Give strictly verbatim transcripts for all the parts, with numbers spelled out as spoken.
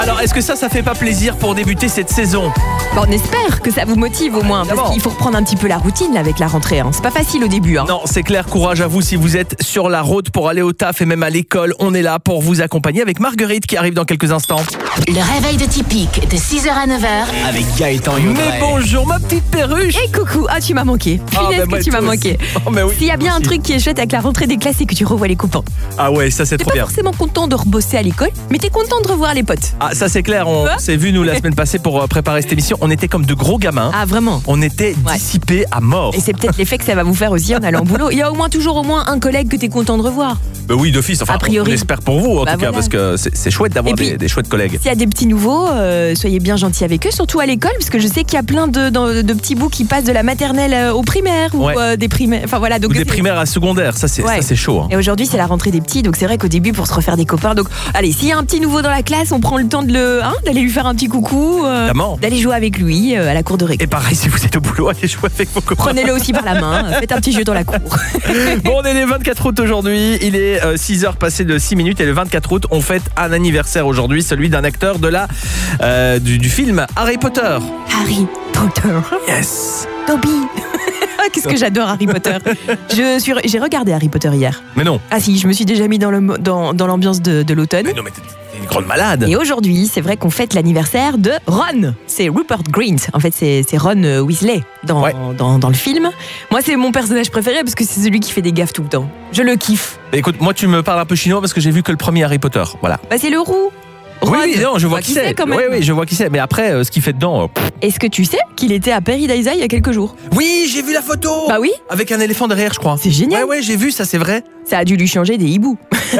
Alors, est-ce que ça, ça fait pas plaisir pour débuter cette saison ? Bon, on espère que ça vous motive au moins, parce qu'il faut reprendre un petit peu la routine là, avec la rentrée. Hein. C'est pas facile au début. Hein. Non, c'est clair, courage à vous si vous êtes sur la route pour aller au taf et même à l'école. On est là pour vous accompagner avec Marguerite qui arrive dans quelques instants. Le réveil de Typique de six heures à neuf heures avec Gaëtan et Audrey. Mais bonjour ma petite perruche. Et coucou, ah tu m'as manqué. Ah, Punaise bah, que tu m'as manqué. Oh, mais oui, S'il y a bien aussi. un truc qui est chouette avec la rentrée des classes, c'est que tu revois les copains. Ah ouais, ça c'est T'es trop pas bien. forcément content de rebosser à l'école, mais t'es content de revoir les potes. Ah ça c'est clair, on Quoi s'est vu nous la semaine passée pour euh, préparer cette émission. On était comme de gros gamins. Ah vraiment. On était Ouais. dissipés à mort. Et c'est peut-être l'effet que ça va vous faire aussi en allant au boulot. Il y a au moins toujours au moins un collègue que t'es content de revoir. Bah oui, d'office. Enfin, A priori. on espère pour vous en Bah tout cas, voilà. parce que c'est, c'est chouette d'avoir Et puis- des, des chouettes collègues. S'il y a des petits nouveaux, euh, soyez bien gentils avec eux, surtout à l'école, parce que je sais qu'il y a plein de, de, de petits bouts qui passent de la maternelle euh, au primaire ou Ouais. euh, des primaires. Enfin voilà. Donc Ou des c'est- primaires à secondaire, ça c'est, Ouais. ça, c'est chaud. Hein. Et aujourd'hui, c'est la rentrée des petits, donc c'est vrai qu'au début, pour se refaire des copains, donc allez, s'il y a un petit nouveau dans la classe, on prend le temps de le, hein, d'aller lui faire un petit coucou, euh, Évidemment. d'aller jouer avec lui euh, à la cour de récré. Et pareil, si vous êtes au boulot, allez jouer avec vos copains. Prenez-le aussi par la main, euh, faites un petit jeu dans la cour. Bon, on est le vingt-quatre août aujourd'hui, il est euh, six heures passées de six minutes et le vingt-quatre août, on fête un anniversaire aujourd'hui, celui d'un acteur de la, euh, du, du film Harry Potter. Harry Potter. Yes. Toby. Qu'est-ce que j'adore Harry Potter. Je suis, j'ai regardé Harry Potter hier. Mais non. Ah si, je me suis déjà mis dans, le, dans, dans l'ambiance de, de l'automne. Mais non, mais t'es, t'es une grande malade. Et aujourd'hui, c'est vrai qu'on fête l'anniversaire de Ron. C'est Rupert Grint. En fait, c'est, c'est Ron euh, Weasley dans, Ouais. dans, dans le film. Moi, c'est mon personnage préféré parce que c'est celui qui fait des gaffes tout le temps. Je le kiffe. Écoute, moi tu me parles un peu chinois parce que j'ai vu que le premier Harry Potter. Voilà. Bah, c'est le roux. Oui, Ron. oui, non, je vois Bah, qui tu sais c'est. quand même. Oui, oui, je vois qui c'est. Mais après, euh, ce qu'il fait dedans. euh, pff. Est-ce que tu sais qu'il était à Paradise il y a quelques jours? Oui, j'ai vu la photo. Bah oui, Avec un éléphant derrière, je crois. c'est génial. Ouais, ouais, j'ai vu, ça c'est vrai. Ça a dû lui changer des hiboux.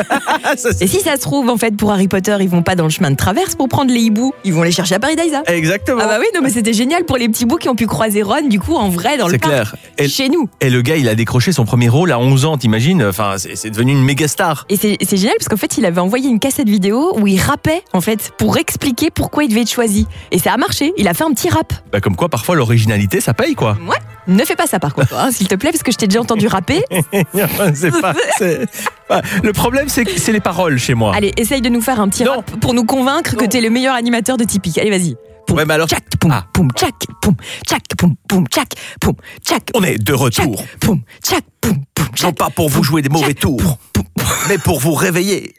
Ça, c'est- Et si ça se trouve, en fait, pour Harry Potter, ils vont pas dans le chemin de traverse pour prendre les hiboux. Ils vont les chercher à Paradise. Exactement. Ah bah oui, non mais c'était génial pour les petits bouts qui ont pu croiser Ron, du coup, en vrai, dans le C'est parc. clair. Et, Chez nous. et le gars, il a décroché son premier rôle à onze ans, t'imagines? Enfin, c'est, c'est devenu une méga star. Et c'est, c'est génial parce qu'en fait, il avait envoyé une cassette vidéo où il rappait, en fait, pour expliquer pourquoi il devait être choisi. Et ça a marché. Il a fait un petit rap. Bah, comme quoi, parfois, l'originalité, ça paye, quoi. Ouais. Ne fais pas ça par contre, hein, s'il te plaît, parce que je t'ai déjà entendu rapper. c'est pas, c'est- ouais, le problème, c'est que c'est les paroles chez moi. Allez, essaye de nous faire un petit Non. rap pour nous convaincre que Non. t'es le meilleur animateur de Typique. Allez, vas-y. Poum, Ouais, mais alors- tchac, poum, Ah. poum, tchac, poum, tchac, poum, poum, tchac, poum, tchac, On est de tchac, retour. poum, tchac, poum, poum, Non tchac. pas pour vous jouer des mauvais tours, Poum, poum. mais pour vous réveiller.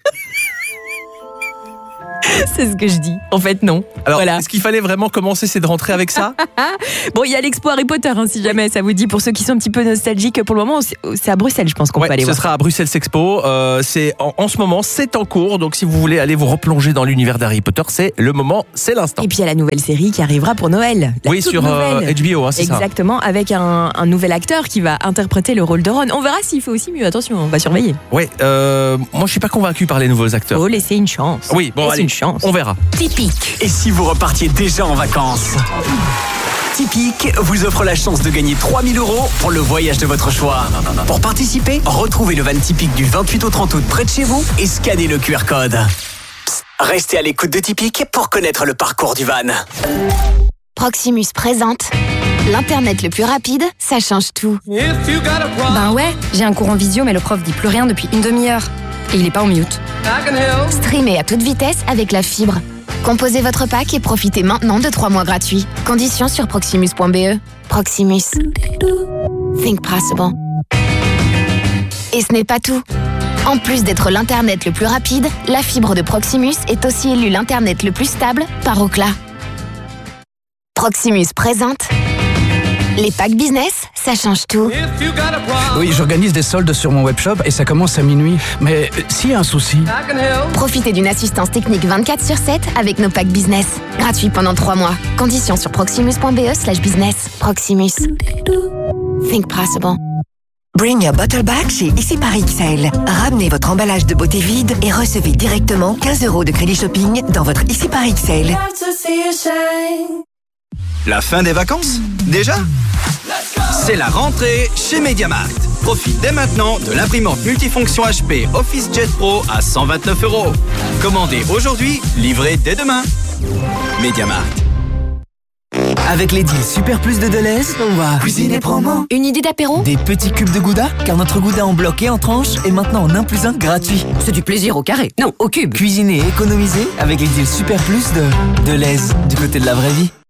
C'est ce que je dis. En fait, non. Alors, Voilà. est-ce qu'il fallait vraiment commencer, c'est de rentrer avec ça? Bon, il y a l'expo Harry Potter, hein, si jamais ça vous dit. Pour ceux qui sont un petit peu nostalgiques, pour le moment, c'est c'est à Bruxelles, je pense qu'on Ouais, peut aller ce voir. sera à Bruxelles Expo. Euh, c'est en, en ce moment, c'est en cours. Donc, si vous voulez aller vous replonger dans l'univers d'Harry Potter, c'est le moment, c'est l'instant. Et puis il y a la nouvelle série qui arrivera pour Noël. La Oui, toute sur euh, nouvelle. H B O, hein, c'est ça. Exactement, avec un, un nouvel acteur qui va interpréter le rôle de Ron. On verra s'il fait aussi mieux. Attention, on va surveiller. Ouais, euh, moi, je suis pas convaincu par les nouveaux acteurs. Faut laisser une chance. Oui, bon, Laisse allez, une chance. on verra. Typique. Et si vous repartiez déjà en vacances? Typique vous offre la chance de gagner trois mille euros pour le voyage de votre choix. Pour participer, retrouvez le van Typique du vingt-huit au trente août près de chez vous et scannez le Q R code. Psst, restez à l'écoute de Typique pour connaître le parcours du van. Proximus présente l'Internet le plus rapide, ça change tout. Ben ouais, j'ai un cours en visio mais le prof dit plus rien depuis une demi-heure. Et il est pas en mute. Streamez à toute vitesse avec la fibre. Composez votre pack et profitez maintenant de trois mois gratuits. Conditions sur proximus point b e. Proximus. Think possible. Et ce n'est pas tout. En plus d'être l'Internet le plus rapide, la fibre de Proximus est aussi élue l'Internet le plus stable par Ookla. Proximus présente les packs business, ça change tout. Oui, j'organise des soldes sur mon webshop et ça commence à minuit. Mais euh, s'il y a un souci... Profitez d'une assistance technique vingt-quatre sur sept avec nos packs business. Gratuit pendant trois mois. Conditions sur proximus point b e slash business. Proximus. Think possible. Bring a bottle back chez Ici par X L. Ramenez votre emballage de beauté vide et recevez directement quinze euros de crédit shopping dans votre Ici par X L. La fin des vacances? Déjà? C'est la rentrée chez MediaMarkt. Profite dès maintenant de l'imprimante multifonction H P OfficeJet Pro à cent vingt-neuf euros. Commandez aujourd'hui, livré dès demain. MediaMarkt. Avec les deals Super Plus de Deleuze, on va cuisiner promo. Une idée d'apéro? Des petits cubes de gouda, car notre gouda en bloc et en tranche est maintenant en un plus un gratuit. C'est du plaisir au carré, non, au cube. Cuisiner et économiser avec les deals Super Plus de Deleuze, du côté de la vraie vie.